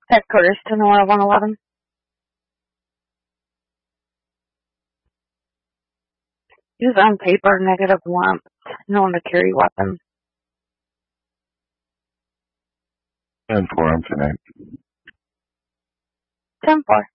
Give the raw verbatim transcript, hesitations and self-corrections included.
Headquarters to Nora one eleven. Use on paper negative warmth. Known to carry weapons. ten four, I'm tonight. ten four.